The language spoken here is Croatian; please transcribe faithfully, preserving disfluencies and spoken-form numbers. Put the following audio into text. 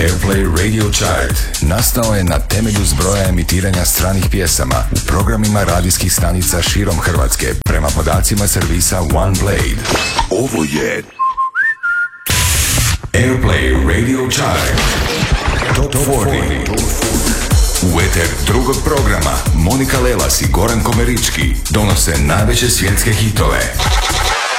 Airplay Radio Chart nastao je na temelju zbroja emitiranja stranih pjesama u programima radijskih stanica širom Hrvatske prema podacima servisa OneBlade. Ovo je Airplay Radio Chart Top četrdeset. U eter drugog programa Monika Lelas i Goran Komerički donose najveće svjetske hitove.